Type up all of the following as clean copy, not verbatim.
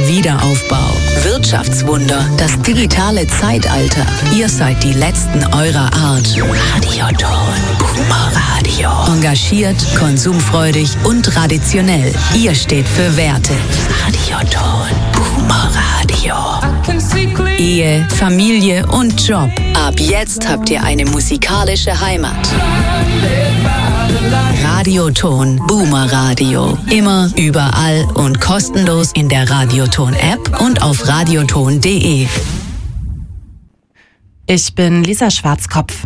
Wiederaufbau, Wirtschaftswunder, das digitale Zeitalter. Ihr seid die Letzten eurer Art. Radioton, Puma Radio. Engagiert, konsumfreudig und traditionell. Ihr steht für Werte. Radioton, Puma Radio. Ehe, Familie und Job. Ab jetzt habt ihr eine musikalische Heimat. Radioton, Boomer Radio. Immer, überall und kostenlos in der Radioton-App und auf radioton.de. Ich bin Lisa Schwarzkopf.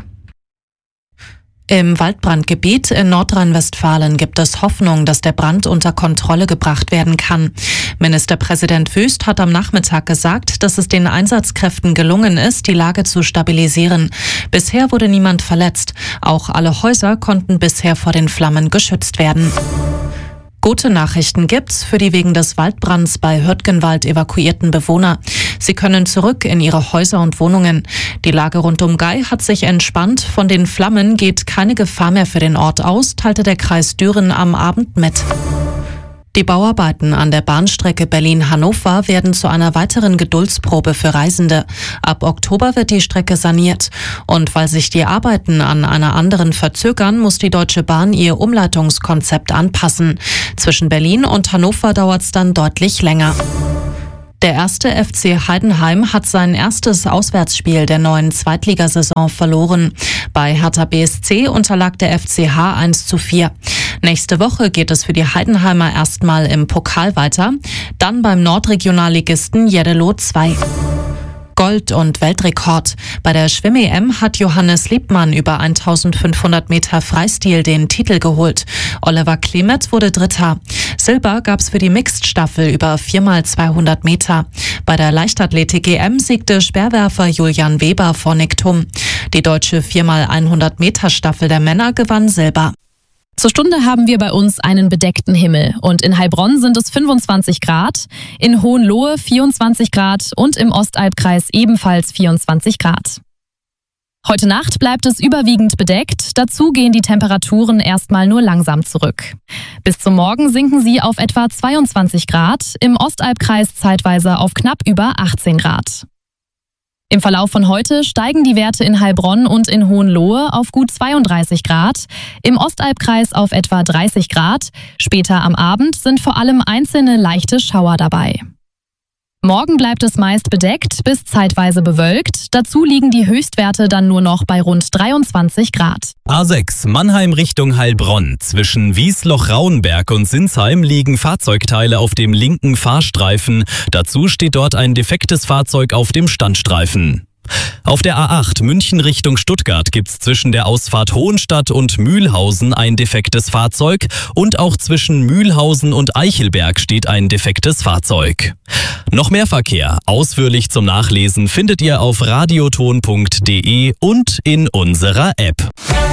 Im Waldbrandgebiet in Nordrhein-Westfalen gibt es Hoffnung, dass der Brand unter Kontrolle gebracht werden kann. Ministerpräsident Wüst hat am Nachmittag gesagt, dass es den Einsatzkräften gelungen ist, die Lage zu stabilisieren. Bisher wurde niemand verletzt. Auch alle Häuser konnten bisher vor den Flammen geschützt werden. Gute Nachrichten gibt's für die wegen des Waldbrands bei Hürtgenwald evakuierten Bewohner. Sie können zurück in ihre Häuser und Wohnungen. Die Lage rund um Gei hat sich entspannt. Von den Flammen geht keine Gefahr mehr für den Ort aus, teilte der Kreis Düren am Abend mit. Die Bauarbeiten an der Bahnstrecke Berlin-Hannover werden zu einer weiteren Geduldsprobe für Reisende. Ab Oktober wird die Strecke saniert. Und weil sich die Arbeiten an einer anderen verzögern, muss die Deutsche Bahn ihr Umleitungskonzept anpassen. Zwischen Berlin und Hannover dauert es dann deutlich länger. Der erste FC Heidenheim hat sein erstes Auswärtsspiel der neuen Zweitligasaison verloren. Bei Hertha BSC unterlag der FCH 1:4. Nächste Woche geht es für die Heidenheimer erstmal im Pokal weiter, dann beim Nordregionalligisten Jeddelo 2. Gold- und Weltrekord. Bei der Schwimm-EM hat Johannes Liebmann über 1500 Meter Freistil den Titel geholt. Oliver Klemet wurde Dritter. Silber gab's für die Mixed-Staffel über 4x200 Meter. Bei der Leichtathletik-EM siegte Speerwerfer Julian Weber vor Nick Thum. Die deutsche 4x100 Meter Staffel der Männer gewann Silber. Zur Stunde haben wir bei uns einen bedeckten Himmel und in Heilbronn sind es 25 Grad, in Hohenlohe 24 Grad und im Ostalbkreis ebenfalls 24 Grad. Heute Nacht bleibt es überwiegend bedeckt, dazu gehen die Temperaturen erstmal nur langsam zurück. Bis zum Morgen sinken sie auf etwa 22 Grad, im Ostalbkreis zeitweise auf knapp über 18 Grad. Im Verlauf von heute steigen die Werte in Heilbronn und in Hohenlohe auf gut 32 Grad, im Ostalbkreis auf etwa 30 Grad. Später am Abend sind vor allem einzelne leichte Schauer dabei. Morgen bleibt es meist bedeckt bis zeitweise bewölkt. Dazu liegen die Höchstwerte dann nur noch bei rund 23 Grad. A6 Mannheim Richtung Heilbronn. Zwischen Wiesloch-Rauenberg und Sinsheim liegen Fahrzeugteile auf dem linken Fahrstreifen. Dazu steht dort ein defektes Fahrzeug auf dem Standstreifen. Auf der A8 München Richtung Stuttgart gibt's zwischen der Ausfahrt Hohenstadt und Mühlhausen ein defektes Fahrzeug und auch zwischen Mühlhausen und Eichelberg steht ein defektes Fahrzeug. Noch mehr Verkehr, ausführlich zum Nachlesen, findet ihr auf radioton.de und in unserer App.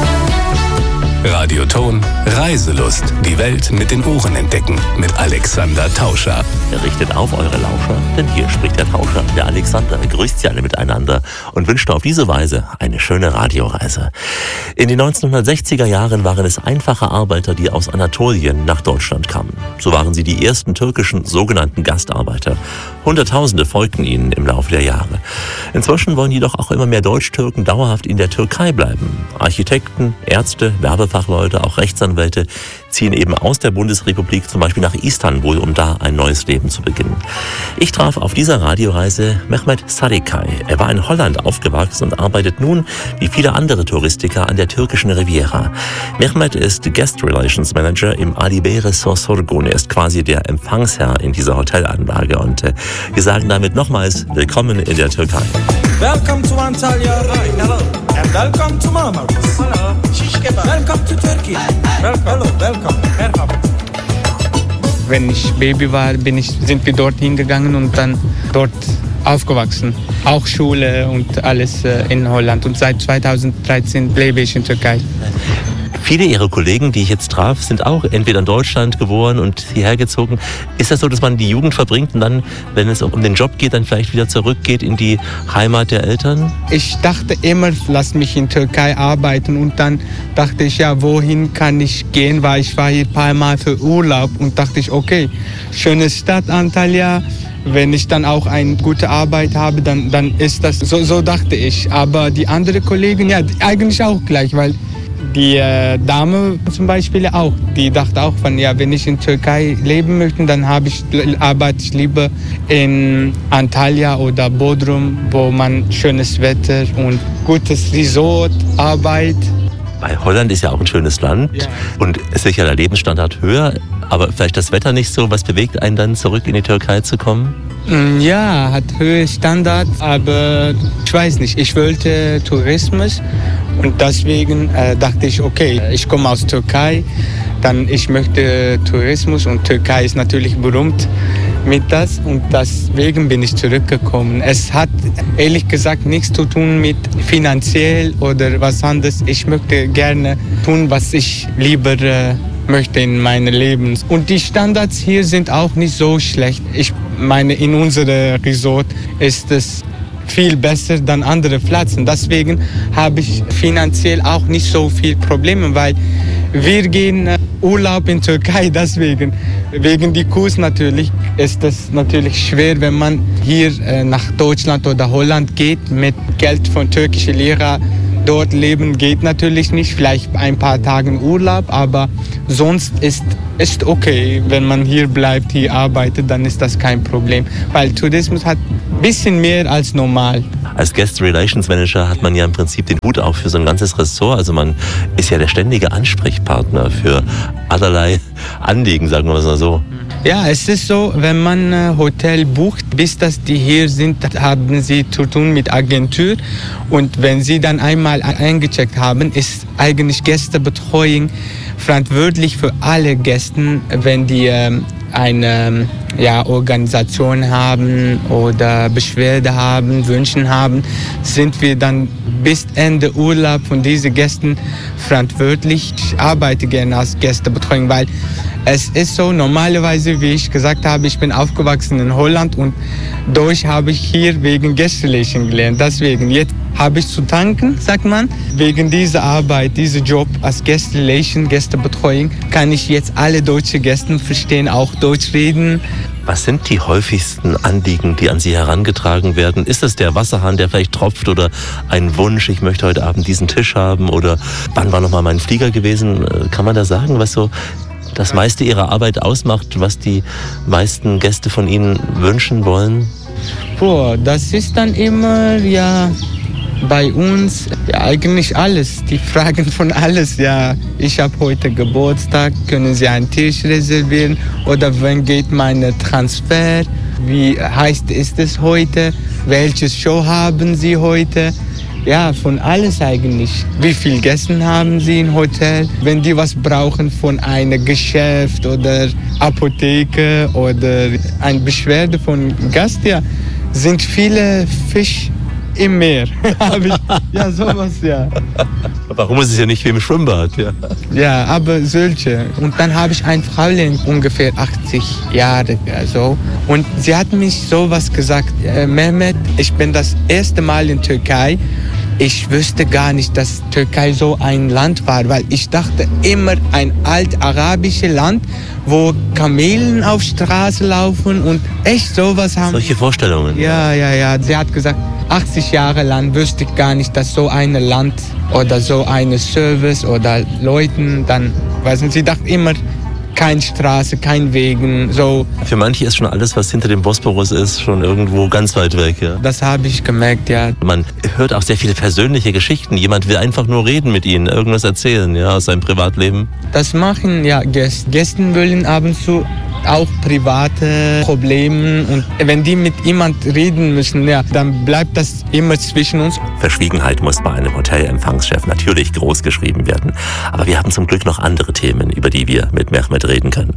Radioton Reiselust. Die Welt mit den Ohren entdecken. Mit Alexander Tauscher. Richtet auf eure Lauscher, denn hier spricht der Tauscher, der Alexander. Grüßt sie alle miteinander und wünscht auf diese Weise eine schöne Radioreise. In den 1960er Jahren waren es einfache Arbeiter, die aus Anatolien nach Deutschland kamen. So waren sie die ersten türkischen sogenannten Gastarbeiter. Hunderttausende folgten ihnen im Laufe der Jahre. Inzwischen wollen jedoch auch immer mehr Deutsch-Türken dauerhaft in der Türkei bleiben. Architekten, Ärzte, Werbefachleute, auch Rechtsanwälte ziehen eben aus der Bundesrepublik zum Beispiel nach Istanbul, um da ein neues Leben zu beginnen. Ich traf auf dieser Radioreise Mehmet Sarıkay. Er war in Holland aufgewachsen und arbeitet nun, wie viele andere Touristiker, an der türkischen Riviera. Mehmet ist Guest Relations Manager im Alibere Sorgun. Er ist quasi der Empfangsherr in dieser Hotelanlage und wir sagen damit nochmals willkommen in der Türkei. Welcome to Antalya. Hi, hello. And welcome to Marmaris. Hello. Welcome to Turkey. Hello, welcome. Merhaba. Wenn ich Baby war, sind wir dort hingegangen und dann dort aufgewachsen. Auch Schule und alles in Holland. Und seit 2013 lebe ich in Türkei. Viele Ihrer Kollegen, die ich jetzt traf, sind auch entweder in Deutschland geboren und hierher gezogen. Ist das so, dass man die Jugend verbringt und dann, wenn es um den Job geht, dann vielleicht wieder zurückgeht in die Heimat der Eltern? Ich dachte immer, lass mich in Türkei arbeiten und dann dachte ich, ja, wohin kann ich gehen, weil ich war hier ein paar Mal für Urlaub und dachte ich, okay, schöne Stadt Antalya, wenn ich dann auch eine gute Arbeit habe, dann ist das, so dachte ich. Aber die anderen Kollegen, ja, eigentlich auch gleich, weil die Dame zum Beispiel auch, die dachte auch von, ja, wenn ich in Türkei leben möchte, dann arbeite ich lieber in Antalya oder Bodrum, wo man schönes Wetter und gutes Resort, Arbeit. Weil Holland ist ja auch ein schönes Land und sicher der Lebensstandard höher, aber vielleicht das Wetter nicht so. Was bewegt einen dann, zurück in die Türkei zu kommen? Ja, hat höhere Standards, aber ich weiß nicht, ich wollte Tourismus und deswegen dachte ich, okay, ich komme aus Türkei, dann ich möchte Tourismus und Türkei ist natürlich berühmt mit das und deswegen bin ich zurückgekommen. Es hat ehrlich gesagt nichts zu tun mit finanziell oder was anderes. Ich möchte gerne tun, was ich lieber möchte in meinem Leben. Und die Standards hier sind auch nicht so schlecht. Ich meine, in unserem Resort ist es viel besser als andere Plätze. Deswegen habe ich finanziell auch nicht so viel Probleme, weil wir gehen Urlaub in Türkei, deswegen. Wegen die Kurs natürlich ist es natürlich schwer, wenn man hier nach Deutschland oder Holland geht mit Geld von türkischen Lehrern. Dort leben geht natürlich nicht, vielleicht ein paar Tage Urlaub, aber sonst ist okay, wenn man hier bleibt, hier arbeitet, dann ist das kein Problem, weil Tourismus hat ein bisschen mehr als normal. Als Guest Relations Manager hat man ja im Prinzip den Hut auf für so ein ganzes Ressort, also man ist ja der ständige Ansprechpartner für allerlei Anliegen, sagen wir mal so. Ja, es ist so, wenn man Hotel bucht, bis dass die hier sind, haben sie zu tun mit Agentur. Und wenn sie dann einmal eingecheckt haben, ist eigentlich Gästebetreuung verantwortlich für alle Gäste, wenn die eine Organisation haben oder Beschwerde haben, Wünsche haben, sind wir dann bis Ende Urlaub von diesen Gästen verantwortlich. Ich arbeite gerne als Gästebetreuung, weil es ist so, normalerweise, wie ich gesagt habe, ich bin aufgewachsen in Holland und Deutsch habe ich hier wegen Guest Relation gelernt. Deswegen, jetzt habe ich zu danken, sagt man. Wegen dieser Arbeit, dieser Job als Guest Relation, Gästebetreuung, kann ich jetzt alle deutschen Gäste verstehen, auch Deutsch reden. Was sind die häufigsten Anliegen, die an Sie herangetragen werden? Ist es der Wasserhahn, der vielleicht tropft oder ein Wunsch, ich möchte heute Abend diesen Tisch haben oder wann war nochmal mein Flieger gewesen? Kann man da sagen, was so das meiste Ihrer Arbeit ausmacht, was die meisten Gäste von Ihnen wünschen wollen? Das ist dann immer, bei uns eigentlich alles. Die fragen von alles, ich habe heute Geburtstag, können Sie einen Tisch reservieren oder wann geht mein Transfer? Wie heißt ist es heute? Welche Show haben Sie heute? Ja, von alles eigentlich. Wie viele Gäste haben Sie im Hotel? Wenn die was brauchen von einem Geschäft oder Apotheke oder eine Beschwerde von Gast, sind viele Fische im Meer. Sowas, Warum ist es ja nicht wie im Schwimmbad? Ja, aber solche. Und dann habe ich ein Fräulein, ungefähr 80 Jahre so. Und sie hat mich sowas gesagt, Mehmet, ich bin das erste Mal in Türkei. Ich wusste gar nicht, dass Türkei so ein Land war, weil ich dachte immer ein alt-arabisches Land, wo Kamelen auf Straße laufen und echt sowas haben. Solche Vorstellungen? Ja. Sie hat gesagt, 80 Jahre lang wusste ich gar nicht, dass so ein Land oder so ein Service oder Leuten dann, sie dachte immer, keine Straße, kein Wegen, so. Für manche ist schon alles, was hinter dem Bosporus ist, schon irgendwo ganz weit weg, Das habe ich gemerkt, Man hört auch sehr viele persönliche Geschichten. Jemand will einfach nur reden mit Ihnen, irgendwas erzählen, aus seinem Privatleben. Das machen Gäste. Gäste wollen ab und zu auch private Probleme und wenn die mit jemand reden müssen, dann bleibt das immer zwischen uns. Verschwiegenheit muss bei einem Hotelempfangschef natürlich groß geschrieben werden. Aber wir haben zum Glück noch andere Themen, über die wir mit Mehmet reden können.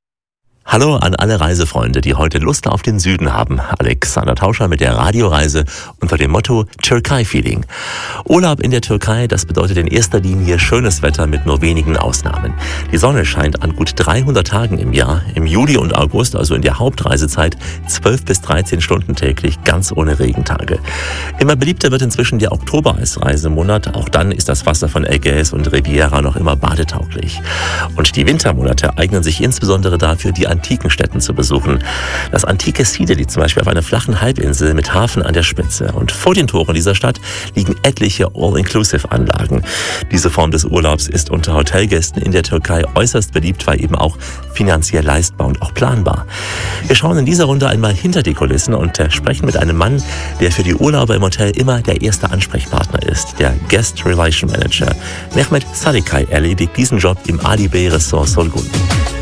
Hallo an alle Reisefreunde, die heute Lust auf den Süden haben. Alexander Tauscher mit der Radioreise unter dem Motto Türkei-Feeling. Urlaub in der Türkei, das bedeutet in erster Linie schönes Wetter mit nur wenigen Ausnahmen. Die Sonne scheint an gut 300 Tagen im Jahr, im Juli und August, also in der Hauptreisezeit, 12 bis 13 Stunden täglich, ganz ohne Regentage. Immer beliebter wird inzwischen der Oktober als Reisemonat. Auch dann ist das Wasser von Ägäis und Riviera noch immer badetauglich. Und die Wintermonate eignen sich insbesondere dafür, die antiken Städten zu besuchen. Das antike Side liegt zum Beispiel auf einer flachen Halbinsel mit Hafen an der Spitze. Und vor den Toren dieser Stadt liegen etliche All-Inclusive-Anlagen. Diese Form des Urlaubs ist unter Hotelgästen in der Türkei äußerst beliebt, weil eben auch finanziell leistbar und auch planbar. Wir schauen in dieser Runde einmal hinter die Kulissen und sprechen mit einem Mann, der für die Urlauber im Hotel immer der erste Ansprechpartner ist, der Guest Relation Manager. Mehmet Sarıkaya erledigt diesen Job im Ali Bey Resort Solgun.